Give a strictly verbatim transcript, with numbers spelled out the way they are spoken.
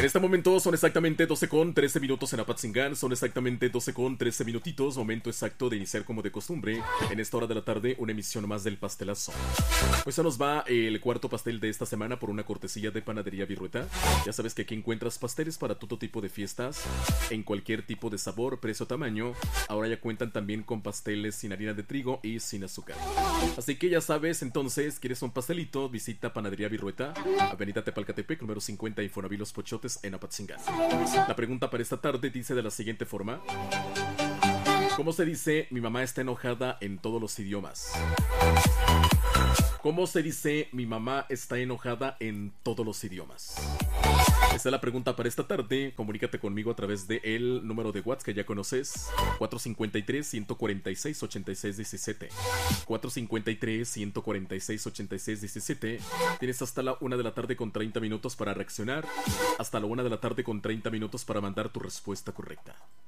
En este momento son exactamente doce con trece minutos en Apatzingán, son exactamente doce con trece minutitos, momento exacto de iniciar como de costumbre, en esta hora de la tarde, una emisión más del Pastelazo. Pues se nos va el cuarto pastel de esta semana por una cortesía de Panadería Virrueta. Ya sabes que aquí encuentras pasteles para todo tipo de fiestas, en cualquier tipo de sabor, precio o tamaño. Ahora ya cuentan también con pasteles sin harina de trigo y sin azúcar. Así que ya sabes, entonces, ¿quieres un pastelito? Visita Panadería Virrueta, Avenida Tepalcatepec, número cincuenta, Infonavit Los Pochotes, en Apatzingán. La pregunta para esta tarde dice de la siguiente forma: ¿cómo se dice mi mamá está enojada en todos los idiomas? ¿Cómo se dice mi mamá está enojada en todos los idiomas? Esa es la pregunta para esta tarde. Comunícate conmigo a través del número de WhatsApp que ya conoces, cuatro cinco tres, uno cuatro seis, ocho seis uno siete. cuatro cinco tres, uno cuatro seis, ocho seis uno siete. Tienes hasta la una de la tarde con treinta minutos para reaccionar, hasta la una de la tarde con treinta minutos para mandar tu respuesta correcta.